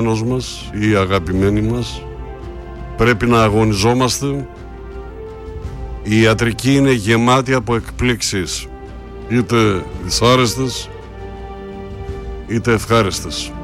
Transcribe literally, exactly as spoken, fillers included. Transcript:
μας ή αγαπημένοι μας. Πρέπει να αγωνιζόμαστε. Η ιατρική είναι γεμάτη από εκπλήξεις, είτε δυσάρεστες είτε ευχάριστες.